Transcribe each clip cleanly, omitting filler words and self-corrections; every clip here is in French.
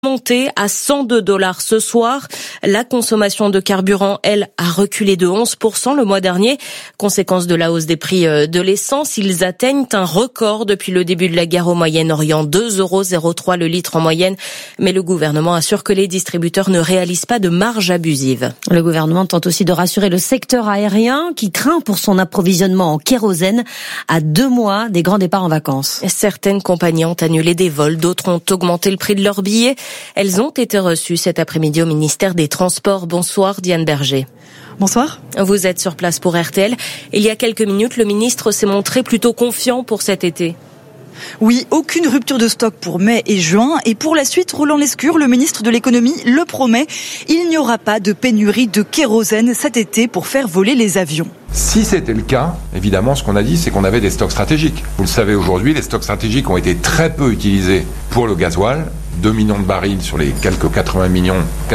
Montée à $102 ce soir. La consommation de carburant, elle, a reculé de 11% le mois dernier. Conséquence de la hausse des prix de l'essence, ils atteignent un record depuis le début de la guerre au Moyen-Orient. 2,03 € le litre en moyenne. Mais le gouvernement assure que les distributeurs ne réalisent pas de marge abusive. Le gouvernement tente aussi de rassurer le secteur aérien qui craint pour son approvisionnement en kérosène à 2 mois des grands départs en vacances. Certaines compagnies ont annulé des vols, d'autres ont augmenté le prix de leurs billets. Elles ont été reçues cet après-midi au ministère des Transports. Bonsoir Diane Berger. Bonsoir. Vous êtes sur place pour RTL. Il y a quelques minutes, le ministre s'est montré plutôt confiant pour cet été. Oui, aucune rupture de stock pour mai et juin. Et pour la suite, Roland Lescure, le ministre de l'économie, le promet. Il n'y aura pas de pénurie de kérosène cet été pour faire voler les avions. Si c'était le cas, évidemment, ce qu'on a dit, c'est qu'on avait des stocks stratégiques. Vous le savez aujourd'hui, les stocks stratégiques ont été très peu utilisés pour le gasoil. 2 millions de barils sur les quelques 90 millions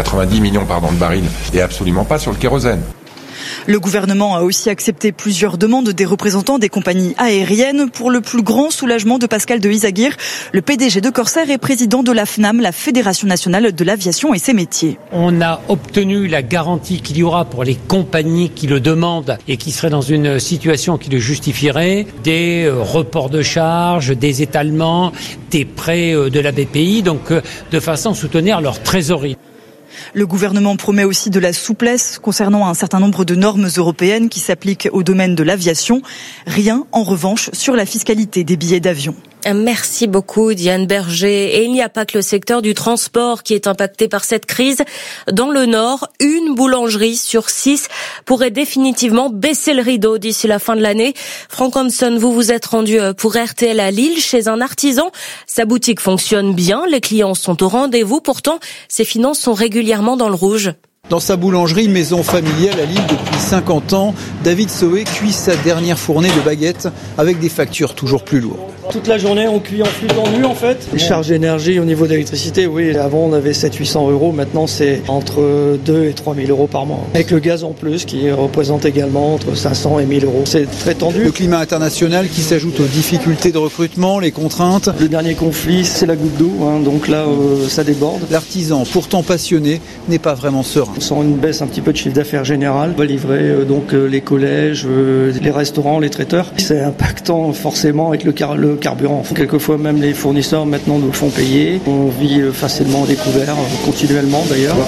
de barils et absolument pas sur le kérosène. Le gouvernement a aussi accepté plusieurs demandes des représentants des compagnies aériennes pour le plus grand soulagement de Pascal de Izagirre, le PDG de Corsair et président de la FNAM, la Fédération nationale de l'aviation et ses métiers. On a obtenu la garantie qu'il y aura pour les compagnies qui le demandent et qui seraient dans une situation qui le justifierait, des reports de charges, des étalements, des prêts de la BPI, donc de façon à soutenir leur trésorerie. Le gouvernement promet aussi de la souplesse concernant un certain nombre de normes européennes qui s'appliquent au domaine de l'aviation. Rien, en revanche, sur la fiscalité des billets d'avion. Merci beaucoup Diane Berger. Et il n'y a pas que le secteur du transport qui est impacté par cette crise. Dans le Nord, une boulangerie sur 6 pourrait définitivement baisser le rideau d'ici la fin de l'année. Franck Hanson, vous vous êtes rendu pour RTL à Lille chez un artisan. Sa boutique fonctionne bien, les clients sont au rendez-vous. Pourtant, ses finances sont régulièrement dans le rouge. Dans sa boulangerie maison familiale à Lille depuis 50 ans, David Soé cuit sa dernière fournée de baguettes avec des factures toujours plus lourdes. Toute la journée, on cuit en flux tendu en fait. Les charges d'énergie au niveau d'électricité, oui, avant on avait 700-800 €, maintenant c'est entre 2 et 3 000 € par mois. Avec le gaz en plus qui représente également entre 500 et 1 000 €. C'est très tendu. Le climat international qui s'ajoute aux difficultés de recrutement, les contraintes. Le dernier conflit, c'est la goutte d'eau, donc là ça déborde. L'artisan, pourtant passionné, n'est pas vraiment serein. On sent une baisse un petit peu de chiffre d'affaires général. On va livrer donc les collèges, les restaurants, les traiteurs. C'est impactant forcément avec le carburant. Quelquefois même les fournisseurs maintenant nous le font payer. On vit facilement découvert, continuellement d'ailleurs.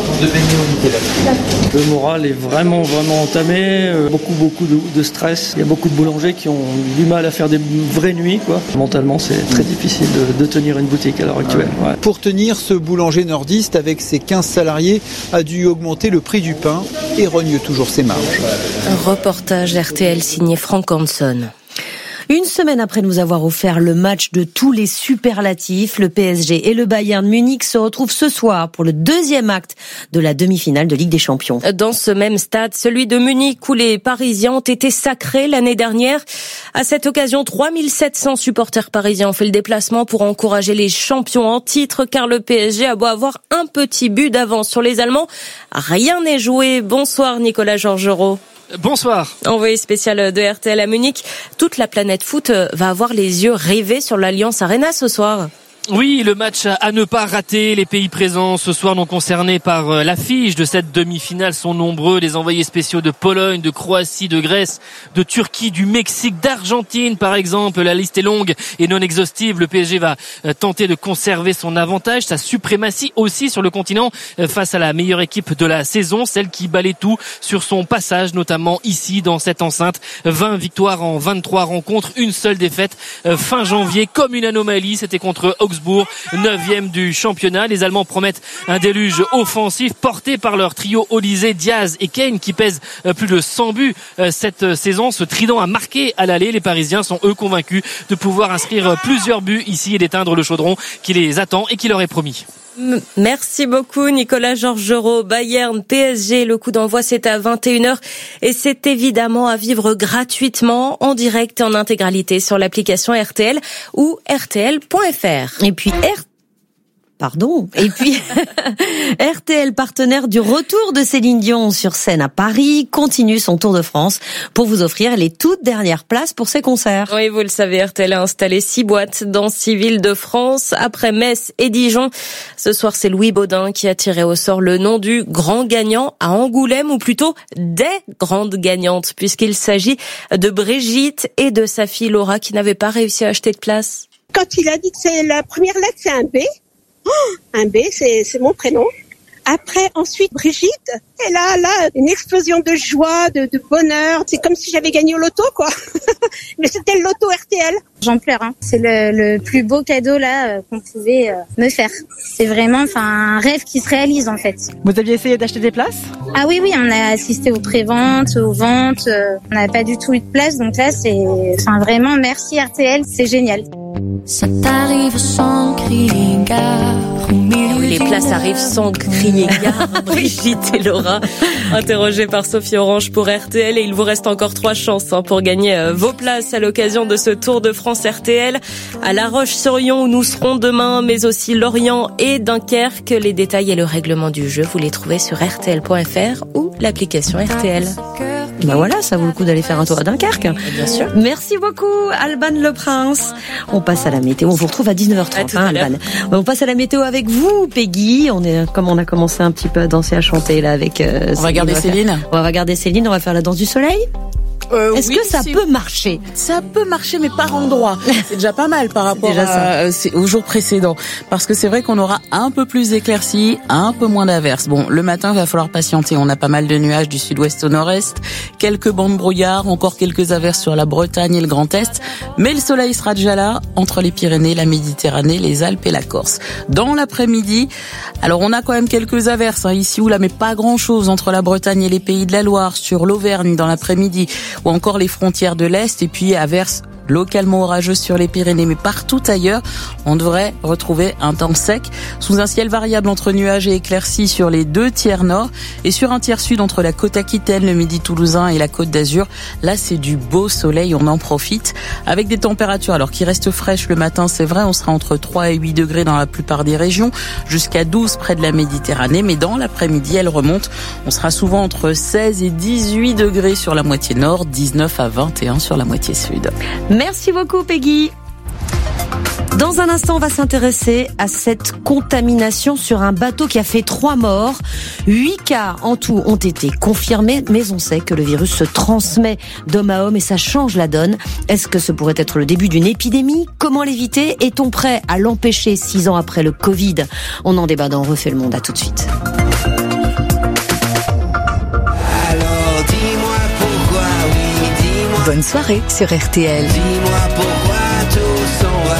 Le moral est vraiment entamé. Beaucoup de stress. Il y a beaucoup de boulangers qui ont du mal à faire des vraies nuits, quoi. Mentalement, c'est très difficile de tenir une boutique à l'heure actuelle. Ouais. Pour tenir, ce boulanger nordiste avec ses 15 salariés a dû augmenter le prix du pain et rogne toujours ses marges. Un reportage RTL signé Franck Hanson. Une semaine après nous avoir offert le match de tous les superlatifs, le PSG et le Bayern Munich se retrouvent ce soir pour le deuxième acte de la demi-finale de Ligue des Champions. Dans ce même stade, celui de Munich où les Parisiens ont été sacrés l'année dernière. À cette occasion, 3700 supporters parisiens ont fait le déplacement pour encourager les champions en titre car le PSG a beau avoir un petit but d'avance sur les Allemands. Rien n'est joué. Bonsoir Nicolas Georgerot. Bonsoir. Envoyé spécial de RTL à Munich. Toute la planète foot va avoir les yeux rivés sur l'Allianz Arena ce soir. Oui, le match à ne pas rater. Les pays présents ce soir non concernés par l'affiche de cette demi-finale sont nombreux. Les envoyés spéciaux de Pologne, de Croatie, de Grèce, de Turquie, du Mexique, d'Argentine par exemple. La liste est longue et non exhaustive. Le PSG va tenter de conserver son avantage, sa suprématie aussi sur le continent face à la meilleure équipe de la saison, celle qui balaie tout sur son passage, notamment ici dans cette enceinte. 20 victoires en 23 rencontres, une seule défaite fin janvier comme une anomalie. C'était contre Augsbourg, 9e du championnat. Les Allemands promettent un déluge offensif porté par leur trio Olysée, Diaz et Kane qui pèse plus de 100 buts cette saison. Ce trident a marqué à l'aller. Les Parisiens sont eux convaincus de pouvoir inscrire plusieurs buts ici et d'éteindre le chaudron qui les attend et qui leur est promis. Merci beaucoup Nicolas Georgerot. Bayern PSG, le coup d'envoi c'est à 21h et c'est évidemment à vivre gratuitement en direct et en intégralité sur l'application RTL ou rtl.fr. Et puis Pardon. Et puis, RTL, partenaire du retour de Céline Dion sur scène à Paris, continue son tour de France pour vous offrir les toutes dernières places pour ses concerts. Oui, vous le savez, RTL a installé 6 boîtes dans 6 villes de France, après Metz et Dijon. Ce soir, c'est Louis Baudin qui a tiré au sort le nom du grand gagnant à Angoulême, ou plutôt des grandes gagnantes, puisqu'il s'agit de Brigitte et de sa fille Laura qui n'avaient pas réussi à acheter de place. Quand il a dit que c'est la première lettre, c'est un B. Un B, c'est mon prénom. Après, ensuite, Brigitte. Et là, une explosion de joie, de bonheur. C'est comme si j'avais gagné au loto, quoi. Mais c'était le loto RTL. J'en pleure, hein. C'est le plus beau cadeau, là, qu'on pouvait me faire. C'est vraiment, un rêve qui se réalise, en fait. Vous aviez essayé d'acheter des places ? Ah oui, on a assisté aux préventes, aux ventes. On n'avait pas du tout eu de place. Donc là, vraiment, merci RTL. C'est génial. Ça t'arrive sans crier gare. Les places arrivent sans crier gare. Brigitte et Laura, interrogées par Sophie Orange pour RTL, et il vous reste encore 3 chances pour gagner vos places à l'occasion de ce Tour de France RTL à La Roche-sur-Yon où nous serons demain, mais aussi Lorient et Dunkerque. Les détails et le règlement du jeu, vous les trouvez sur rtl.fr ou l'application RTL. Ben voilà, ça vaut le coup d'aller faire un tour à Dunkerque. Bien sûr. Merci beaucoup, Alban Le Prince. On passe à la météo. On vous retrouve à 19h30, Alban. On passe à la météo avec vous, Peggy. Comme on a commencé un petit peu à danser, à chanter là avec. On va garder Céline. On va regarder Céline. On va faire la danse du soleil. Est-ce que ça peut marcher ? Ça peut marcher, mais par endroit. C'est déjà pas mal par rapport au jour précédent. Parce que c'est vrai qu'on aura un peu plus d'éclaircies, un peu moins d'averses. Bon, le matin, il va falloir patienter. On a pas mal de nuages du sud-ouest au nord-est, quelques bancs de brouillard, encore quelques averses sur la Bretagne et le Grand Est. Mais le soleil sera déjà là, entre les Pyrénées, la Méditerranée, les Alpes et la Corse. Dans l'après-midi, alors on a quand même quelques averses, ici ou là, mais pas grand-chose entre la Bretagne et les Pays de la Loire, sur l'Auvergne dans l'après-midi, ou encore les frontières de l'Est, et puis averses localement orageuses sur les Pyrénées, mais partout ailleurs, on devrait retrouver un temps sec, sous un ciel variable entre nuages et éclaircies sur les 2 tiers nord, et sur un tiers sud entre la côte aquitaine, le midi toulousain et la côte d'Azur. Là, c'est du beau soleil, on en profite, avec des températures alors qui restent fraîches le matin, c'est vrai, on sera entre 3 et 8 degrés dans la plupart des régions, jusqu'à 12 près de la Méditerranée, mais dans l'après-midi, elle remonte, on sera souvent entre 16 et 18 degrés sur la moitié nord, 19 à 21 sur la moitié sud. Merci beaucoup, Peggy. Dans un instant, on va s'intéresser à cette contamination sur un bateau qui a fait 3 morts. 8 cas en tout ont été confirmés, mais on sait que le virus se transmet d'homme à homme et ça change la donne. Est-ce que ce pourrait être le début d'une épidémie ? Comment l'éviter ? Est-on prêt à l'empêcher 6 ans après le Covid ? On en débat dans On refait le monde. À tout de suite. Bonne soirée sur RTL. Dis-moi pourquoi tout s'en va.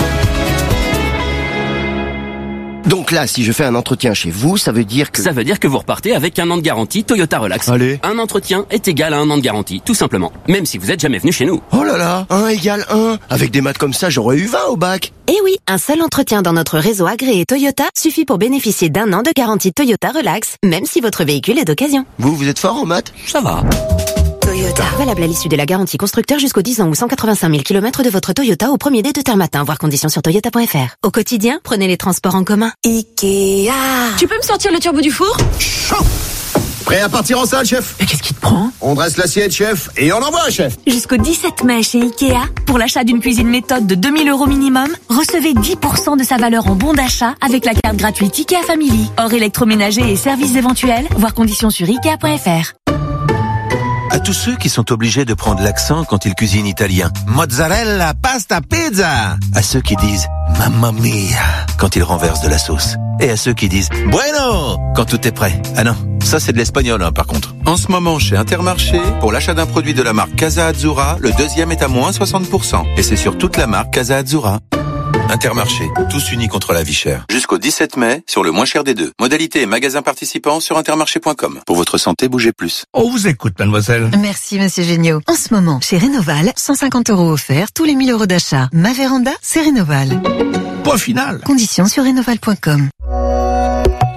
Donc là, si je fais un entretien chez vous, ça veut dire que... Ça veut dire que vous repartez avec 1 an de garantie Toyota Relax. Allez. Un entretien est égal à 1 an de garantie, tout simplement. Même si vous êtes jamais venu chez nous. Oh là là, 1 égale 1. Avec des maths comme ça, j'aurais eu 20 au bac. Eh oui, un seul entretien dans notre réseau agréé Toyota suffit pour bénéficier d'1 an de garantie Toyota Relax, même si votre véhicule est d'occasion. Vous êtes fort en maths ? Ça va. Toyota. Valable à l'issue de la garantie constructeur jusqu'aux 10 ans ou 185 000 km de votre Toyota au premier dé de terme matin. Voir conditions sur toyota.fr. Au quotidien, prenez les transports en commun. Ikea. Tu peux me sortir le turbo du four ? Prêt à partir en salle, chef ? Mais qu'est-ce qui te prend ? On dresse l'assiette, chef, et on envoie, chef. Jusqu'au 17 mai chez Ikea, pour l'achat d'une cuisine méthode de 2 000 € minimum, recevez 10% de sa valeur en bon d'achat avec la carte gratuite Ikea Family. Hors électroménager et services éventuels, voir conditions sur Ikea.fr. À tous ceux qui sont obligés de prendre l'accent quand ils cuisinent italien. Mozzarella, pasta, pizza. À ceux qui disent mamma mia quand ils renversent de la sauce. Et à ceux qui disent bueno quand tout est prêt. Ah non, ça c'est de l'espagnol par contre. En ce moment chez Intermarché, pour l'achat d'un produit de la marque Casa Azzurra, le deuxième est à moins 60%. Et c'est sur toute la marque Casa Azzurra. Intermarché, tous unis contre la vie chère. Jusqu'au 17 mai, sur le moins cher des 2. Modalité et magasins participants sur intermarché.com. Pour votre santé, bougez plus. On vous écoute, mademoiselle. Merci, monsieur Géniaud. En ce moment, chez Rénoval, 150 € offerts tous les 1 000 € d'achat. Ma véranda, c'est Rénoval. Point final. Conditions sur rénoval.com.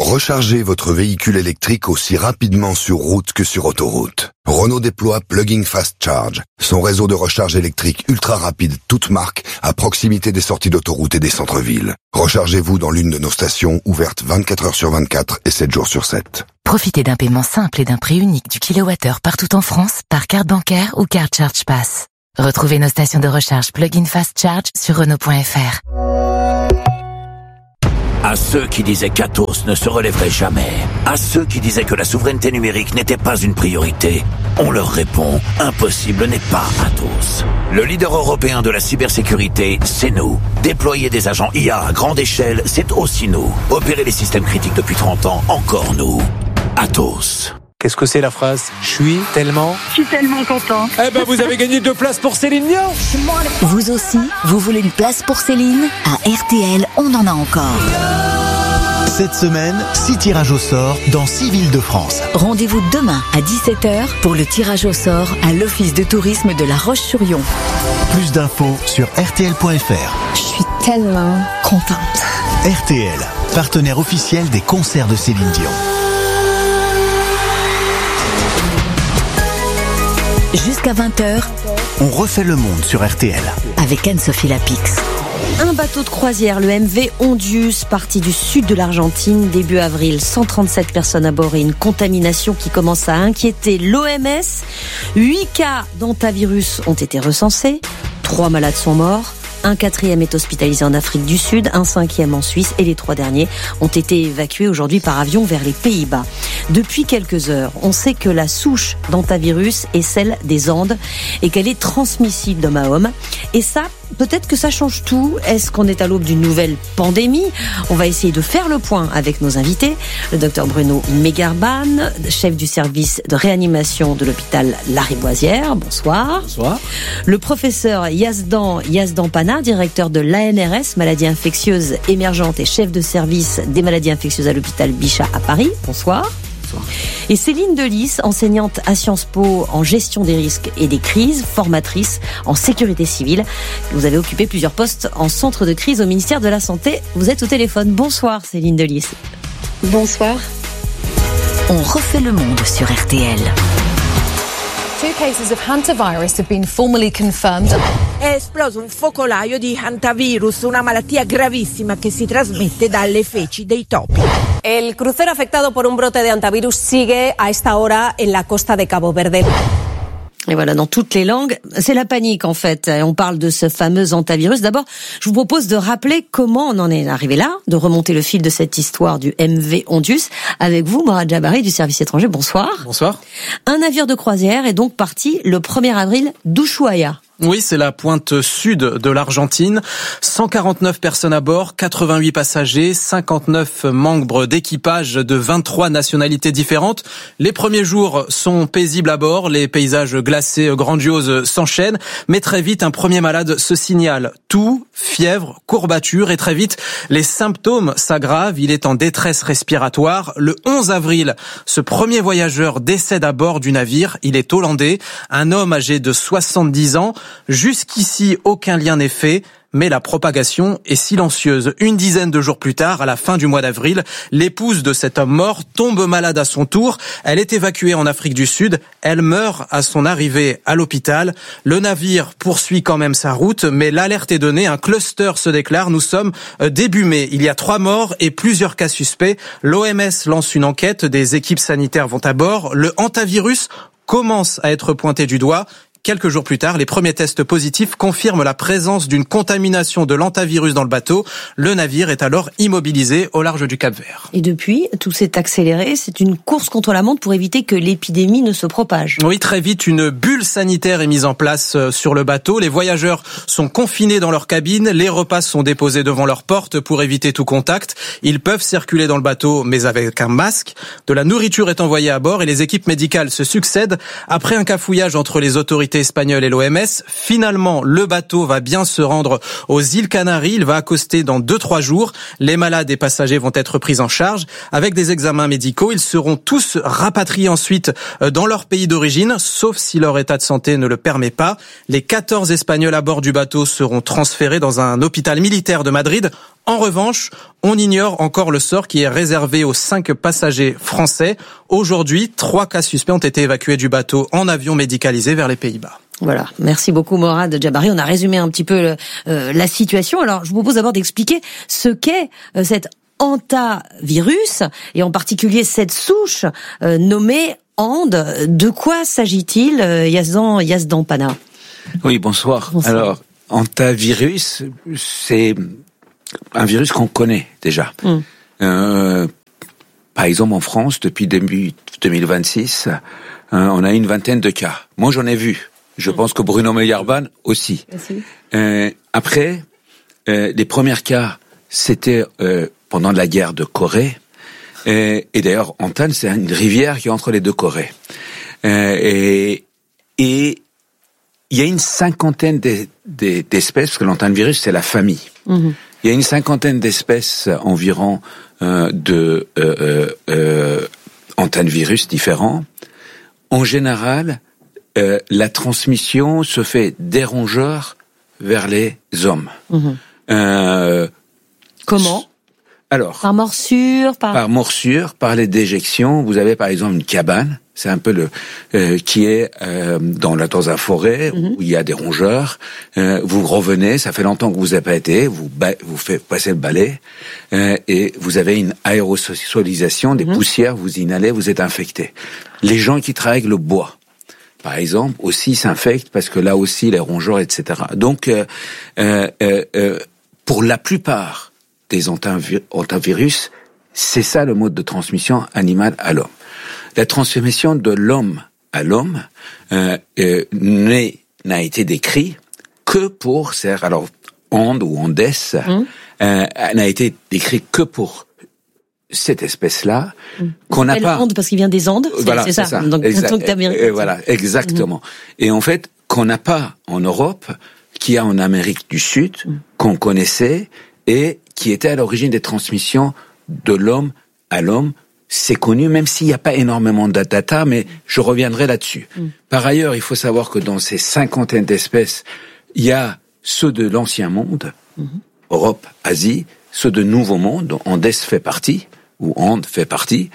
Rechargez votre véhicule électrique aussi rapidement sur route que sur autoroute. Renault déploie Plug-in Fast Charge, son réseau de recharge électrique ultra rapide toute marque à proximité des sorties d'autoroute et des centres-villes. Rechargez-vous dans l'une de nos stations ouvertes 24 heures sur 24 et 7 jours sur 7. Profitez d'un paiement simple et d'un prix unique du kilowattheure partout en France par carte bancaire ou carte Charge Pass. Retrouvez nos stations de recharge Plug-in Fast Charge sur Renault.fr. À ceux qui disaient qu'Atos ne se relèverait jamais, à ceux qui disaient que la souveraineté numérique n'était pas une priorité, on leur répond, impossible n'est pas Atos. Le leader européen de la cybersécurité, c'est nous. Déployer des agents IA à grande échelle, c'est aussi nous. Opérer les systèmes critiques depuis 30 ans, encore nous. Atos. Qu'est-ce que c'est la phrase ? Je suis tellement content. Eh ben vous avez gagné 2 places pour Céline Dion. Vous aussi, vous voulez une place pour Céline ? À RTL, on en a encore. Cette semaine, 6 tirages au sort dans 6 villes de France. Rendez-vous demain à 17h pour le tirage au sort à l'Office de tourisme de La Roche-sur-Yon. Plus d'infos sur rtl.fr. Je suis tellement contente. RTL, partenaire officiel des concerts de Céline Dion. Jusqu'à 20h, on refait le monde sur RTL. Avec Anne-Sophie Lapix. Un bateau de croisière, le MV Ondius, parti du sud de l'Argentine début avril. 137 personnes à bord et une contamination qui commence à inquiéter l'OMS. 8 cas d'hantavirus ont été recensés. 3 malades sont morts. Un 4e est hospitalisé en Afrique du Sud, un 5e en Suisse et les 3 derniers ont été évacués aujourd'hui par avion vers les Pays-Bas. Depuis quelques heures, on sait que la souche d'hantavirus est celle des Andes et qu'elle est transmissible d'homme à homme. Et ça, peut-être que ça change tout. Est-ce qu'on est à l'aube d'une nouvelle pandémie ? On va essayer de faire le point avec nos invités. Le docteur Bruno Megarban, chef du service de réanimation de l'hôpital Lariboisière. Bonsoir. Bonsoir. Le professeur Yazdan Pana, directeur de l'ANRS, maladies infectieuses émergentes et chef de service des maladies infectieuses à l'hôpital Bichat à Paris. Bonsoir. Bonsoir. Et Céline Delis, enseignante à Sciences Po en gestion des risques et des crises, formatrice en sécurité civile. Vous avez occupé plusieurs postes en centre de crise au ministère de la Santé. Vous êtes au téléphone. Bonsoir Céline Delis. Bonsoir. On refait le monde sur RTL. 2 cases of hantavirus have been formally confirmed. È esploso un focolaio di hantavirus, una malattia gravissima che si trasmette dalle feci dei topi. El crucero afectado por un brote de hantavirus sigue a esta hora en la costa de Cabo Verde. Et voilà, dans toutes les langues, c'est la panique en fait. On parle de ce fameux hantavirus. D'abord, je vous propose de rappeler comment on en est arrivé là, de remonter le fil de cette histoire du MV Ondius. Avec vous, Morad Jabari du service étranger, bonsoir. Bonsoir. Un navire de croisière est donc parti le 1er avril d'Ushuaia. Oui, c'est la pointe sud de l'Argentine. 149 personnes à bord, 88 passagers, 59 membres d'équipage de 23 nationalités différentes. Les premiers jours sont paisibles à bord, les paysages glacés grandioses s'enchaînent, mais très vite un premier malade se signale. Toux, fièvre, courbature et très vite les symptômes s'aggravent, il est en détresse respiratoire. Le 11 avril, ce premier voyageur décède à bord du navire, il est hollandais, un homme âgé de 70 ans. Jusqu'ici, aucun lien n'est fait, mais la propagation est silencieuse. Une dizaine de jours plus tard, à la fin du mois d'avril, l'épouse de cet homme mort tombe malade à son tour. Elle est évacuée en Afrique du Sud. Elle meurt à son arrivée à l'hôpital. Le navire poursuit quand même sa route, mais l'alerte est donnée. Un cluster se déclare. Nous sommes début mai. Il y a 3 morts et plusieurs cas suspects. L'OMS lance une enquête. Des équipes sanitaires vont à bord. Le hantavirus commence à être pointé du doigt. Quelques jours plus tard, les premiers tests positifs confirment la présence d'une contamination de l'hantavirus dans le bateau. Le navire est alors immobilisé au large du Cap-Vert. Et depuis, tout s'est accéléré. C'est une course contre la montre pour éviter que l'épidémie ne se propage. Oui, très vite, une bulle sanitaire est mise en place sur le bateau. Les voyageurs sont confinés dans leur cabine. Les repas sont déposés devant leur porte pour éviter tout contact. Ils peuvent circuler dans le bateau, mais avec un masque. De la nourriture est envoyée à bord et les équipes médicales se succèdent. Après un cafouillage entre les autorités espagnole et l'OMS. Finalement, le bateau va bien se rendre aux îles Canaries. Il va accoster dans 2-3 jours. Les malades et passagers vont être pris en charge. Avec des examens médicaux, ils seront tous rapatriés ensuite dans leur pays d'origine, sauf si leur état de santé ne le permet pas. Les 14 Espagnols à bord du bateau seront transférés dans un hôpital militaire de Madrid. En revanche, on ignore encore le sort qui est réservé aux 5 passagers français. Aujourd'hui, 3 cas suspects ont été évacués du bateau en avion médicalisé vers les Pays-Bas. Voilà, merci beaucoup Morad Djabari. On a résumé un petit peu la situation. Alors, je vous propose d'abord d'expliquer ce qu'est cet hantavirus, et en particulier cette souche nommée Ande. De quoi s'agit-il, Yazdan Pana? Oui, bonsoir. Alors, hantavirus, c'est un virus qu'on connaît déjà. Par exemple, en France, depuis début 2026, on a une vingtaine de cas. Moi, j'en ai vu. Je pense que Bruno Meyerban aussi. Après, les premiers cas, c'était pendant la guerre de Corée. Et d'ailleurs, Hantan, c'est une rivière qui est entre les deux Corées. Et il y a une cinquantaine d'espèces, parce que l'hantavirus, c'est la famille. Il y a une cinquantaine d'espèces environ de hantavirus différents. En général, la transmission se fait des rongeurs vers les hommes. Comment? Alors, par morsure, par morsure, par les déjections. Vous avez par exemple une cabane, c'est un peu qui est dans la forêt où il y a des rongeurs. Vous revenez, ça fait longtemps que vous n'avez pas été, vous faites passer le balai et vous avez une aérosolisation des poussières, vous inhalez, vous êtes infecté. Les gens qui travaillent avec le bois, par exemple, aussi s'infectent parce que là aussi les rongeurs, etc. Donc, pour la plupart des hantavirus, c'est ça le mode de transmission animal à l'homme. La transmission de l'homme à l'homme n'a été décrit que pour, alors Ande ou Andes n'a été décrit que pour cette espèce-là qu'on n'a pas. Ande parce qu'il vient des Andes, voilà, c'est ça. Donc voilà, exactement. Et en fait, qu'on n'a pas en Europe, qu'il y a en Amérique du Sud, qu'on connaissait et qui était à l'origine des transmissions de l'homme à l'homme. C'est connu, même s'il n'y a pas énormément de data, mais je reviendrai là-dessus. Par ailleurs, il faut savoir que dans ces cinquantaines d'espèces, il y a ceux de l'ancien monde, Europe, Asie, ceux de nouveau monde, dont Andes fait partie, ou Ande fait partie,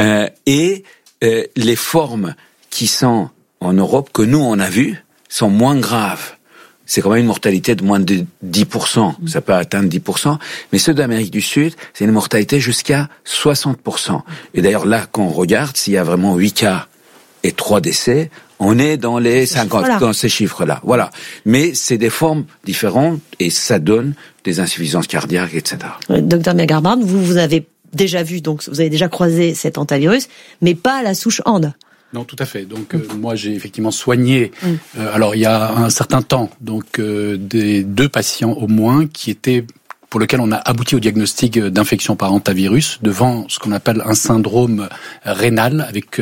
et les formes qui sont en Europe, que nous on a vues, sont moins graves. C'est quand même une mortalité de moins de 10%. Ça peut atteindre 10%. Mais ceux d'Amérique du Sud, c'est une mortalité jusqu'à 60%. Et d'ailleurs, là, quand on regarde, s'il y a vraiment 8 cas et 3 décès, on est dans les 50, dans ces chiffres-là. Voilà. Mais c'est des formes différentes et ça donne des insuffisances cardiaques, etc. Docteur Meyerban, vous avez déjà vu, donc vous avez déjà croisé cet hantavirus, mais pas la souche Ande. Non, tout à fait. Donc moi j'ai effectivement soigné. Alors il y a un certain temps, donc des 2 patients au moins qui étaient pour lequel on a abouti au diagnostic d'infection par hantavirus devant ce qu'on appelle un syndrome rénal avec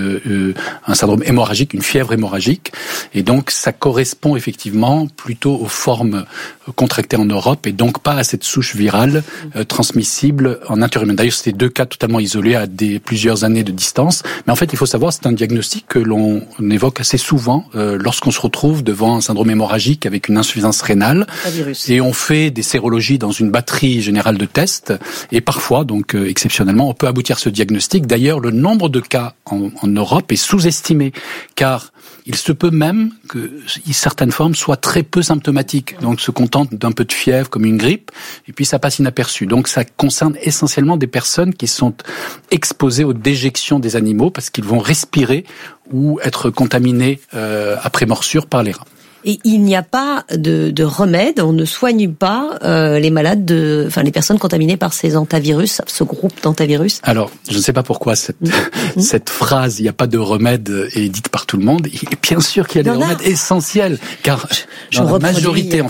un syndrome hémorragique, une fièvre hémorragique. Et donc ça correspond effectivement plutôt aux formes contractées en Europe et donc pas à cette souche virale transmissible en interhumain. D'ailleurs, c'était 2 cas totalement isolés à plusieurs années de distance. Mais en fait, il faut savoir, c'est un diagnostic que l'on évoque assez souvent lorsqu'on se retrouve devant un syndrome hémorragique avec une insuffisance rénale. Et on fait des sérologies dans une batterie générale de tests et parfois, donc exceptionnellement, on peut aboutir à ce diagnostic. D'ailleurs, le nombre de cas en Europe est sous-estimé car il se peut même que certaines formes soient très peu symptomatiques, donc se contentent d'un peu de fièvre comme une grippe, et puis ça passe inaperçu. Donc ça concerne essentiellement des personnes qui sont exposées aux déjections des animaux parce qu'ils vont respirer ou être contaminés après morsure par les rats. Et il n'y a pas de remède, on ne soigne pas les malades, les personnes contaminées par ces hantavirus, ce groupe d'hantavirus. Alors, je ne sais pas pourquoi cette phrase, il n'y a pas de remède, est dite par tout le monde. Et bien sûr qu'il y a des remèdes essentiels, car dans la majorité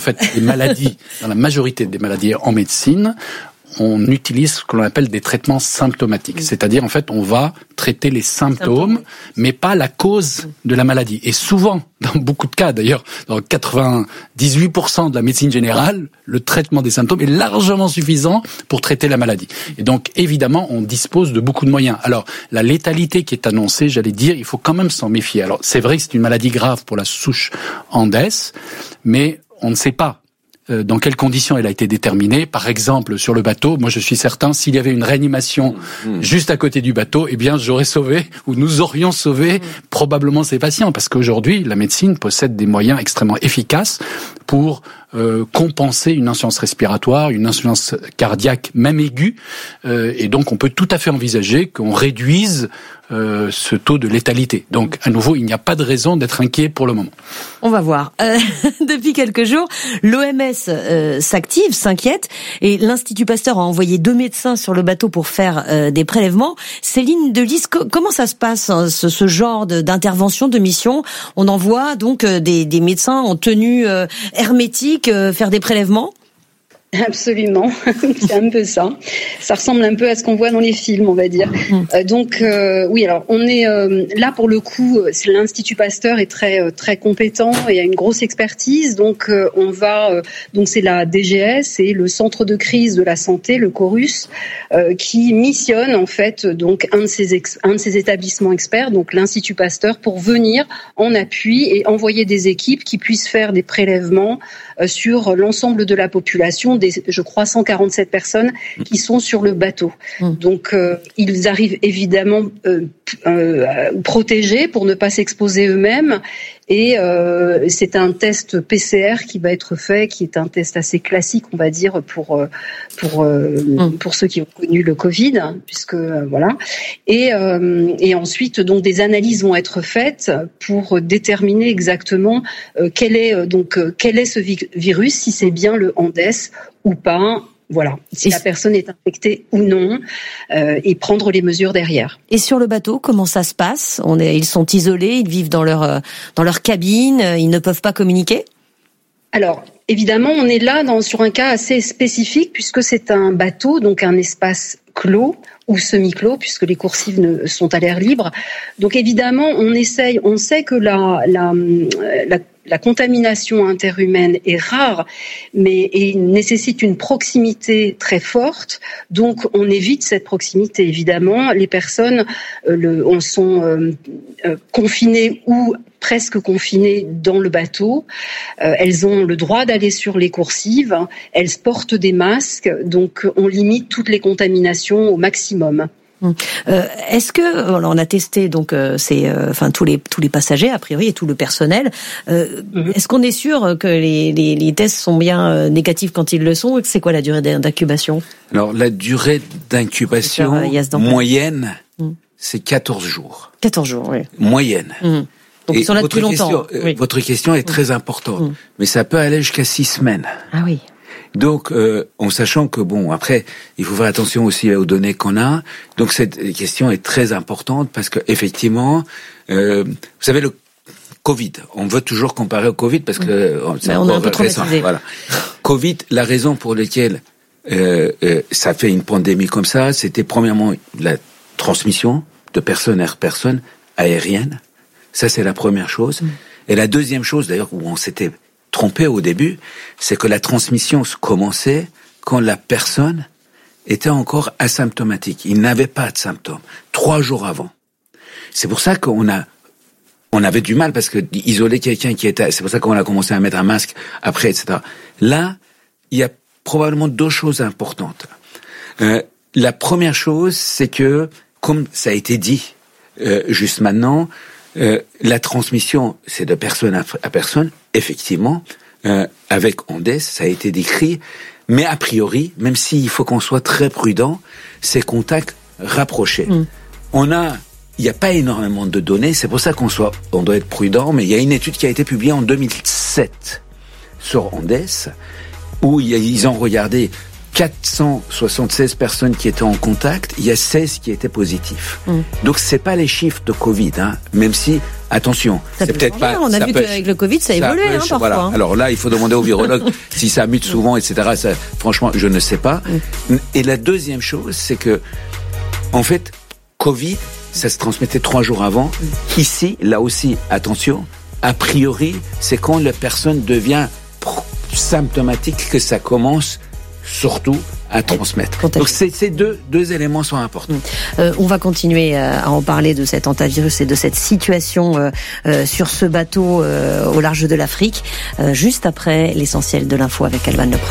des maladies en médecine, on utilise ce que l'on appelle des traitements symptomatiques. C'est-à-dire, en fait, on va traiter les symptômes, mais pas la cause de la maladie. Et souvent, dans beaucoup de cas d'ailleurs, dans 98% de la médecine générale, le traitement des symptômes est largement suffisant pour traiter la maladie. Et donc, évidemment, on dispose de beaucoup de moyens. Alors, la létalité qui est annoncée, j'allais dire, il faut quand même s'en méfier. Alors, c'est vrai que c'est une maladie grave pour la souche Andes, mais on ne sait pas dans quelles conditions elle a été déterminée. Par exemple, sur le bateau, moi je suis certain, s'il y avait une réanimation juste à côté du bateau, eh bien j'aurais sauvé, ou nous aurions sauvé probablement ces patients, parce qu'aujourd'hui, la médecine possède des moyens extrêmement efficaces pour compenser une insuffisance respiratoire, une insuffisance cardiaque, même aiguë, et donc on peut tout à fait envisager qu'on réduise ce taux de létalité. Donc, à nouveau, il n'y a pas de raison d'être inquiet pour le moment. On va voir. Depuis quelques jours, l'OMS s'inquiète, et l'Institut Pasteur a envoyé 2 médecins sur le bateau pour faire des prélèvements. Céline Delis, comment ça se passe, hein, ce genre d'intervention, de mission? On envoie donc des médecins en tenue hermétique faire des prélèvements? Absolument, c'est un peu ça. Ça ressemble un peu à ce qu'on voit dans les films, on va dire. Donc oui, alors on est là pour le coup. L'Institut Pasteur est très compétent et a une grosse expertise. Donc on va donc c'est la DGS et le Centre de crise de la santé, le Chorus, qui missionne en fait donc un de ces établissements experts, donc l'Institut Pasteur, pour venir en appui et envoyer des équipes qui puissent faire des prélèvements sur l'ensemble de la population, je crois 147 personnes qui sont sur le bateau. Donc ils arrivent évidemment protégés pour ne pas s'exposer eux-mêmes, et c'est un test PCR qui va être fait, qui est un test assez classique, on va dire, pour ceux qui ont connu le Covid, puisque voilà. Et ensuite donc des analyses vont être faites pour déterminer exactement quel est ce virus, si c'est bien le Andes ou pas. Voilà, si la personne est infectée ou non, et prendre les mesures derrière. Et sur le bateau, comment ça se passe? Ils sont isolés, ils vivent dans leur cabine, ils ne peuvent pas communiquer? Alors, évidemment, on est là sur un cas assez spécifique, puisque c'est un bateau, donc un espace clos ou semi-clos, puisque les coursives sont à l'air libre. Donc évidemment, on sait que la contamination interhumaine est rare, mais nécessite une proximité très forte. Donc, on évite cette proximité. Évidemment, les personnes sont confinées ou presque confinées dans le bateau. Elles ont le droit d'aller sur les coursives. Elles portent des masques. Donc, on limite toutes les contaminations au maximum. Est-ce que on a testé donc tous les passagers a priori et tout le personnel, est-ce qu'on est sûr que les tests sont bien négatifs quand ils le sont, et c'est quoi la durée d'incubation? Alors la durée d'incubation moyenne, c'est 14 jours. 14 jours, oui. Moyenne. Donc ils sont là depuis longtemps. Votre question est très importante, mais ça peut aller jusqu'à 6 semaines. Ah oui. Donc, en sachant que après, il faut faire attention aussi aux données qu'on a. Donc, cette question est très importante parce que effectivement, vous savez, le Covid, on veut toujours comparer au Covid parce que c'est encore récent. Voilà. Covid, la raison pour laquelle ça fait une pandémie comme ça, c'était premièrement la transmission de personne à personne aérienne. Ça, c'est la première chose. Et la deuxième chose, d'ailleurs, où on s'était trompé au début, c'est que la transmission commençait quand la personne était encore asymptomatique. Il n'avait pas de symptômes. 3 jours avant. C'est pour ça qu'on avait du mal, parce que isoler quelqu'un c'est pour ça qu'on a commencé à mettre un masque après, etc. Là, il y a probablement 2 choses importantes. La première chose, c'est que, comme ça a été dit juste maintenant, la transmission, c'est de personne à personne, effectivement, avec Andes, ça a été décrit, mais a priori, même s'il faut qu'on soit très prudent, c'est contacts rapprochés. Il n'y a pas énormément de données, c'est pour ça on doit être prudent, mais il y a une étude qui a été publiée en 2007 sur Andes, où ils ont regardé 476 personnes qui étaient en contact, il y a 16 qui étaient positifs. Donc c'est pas les chiffres de Covid, même si, attention, c'est peut-être pas. On a vu qu'avec le Covid, ça évolue, parfois. Voilà. Alors là, il faut demander aux virologues si ça mute souvent, etc. Ça, franchement, je ne sais pas. Et la deuxième chose, c'est que, en fait, Covid, ça se transmettait 3 jours avant. Ici, là aussi, attention, a priori, c'est quand la personne devient symptomatique que ça commence surtout à transmettre. Donc ces deux éléments sont importants. On va continuer à en parler de cet hantavirus et de cette situation sur ce bateau au large de l'Afrique, juste après l'essentiel de l'info avec Alban Leprat.